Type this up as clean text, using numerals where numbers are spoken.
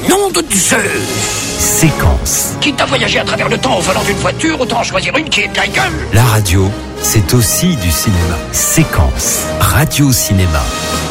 Nom de Zeus! Séquence. Quitte à voyager à travers le temps au volant d'une voiture, autant en choisir une qui est de la gueule. La radio, c'est aussi du cinéma. Séquence. Radio-cinéma.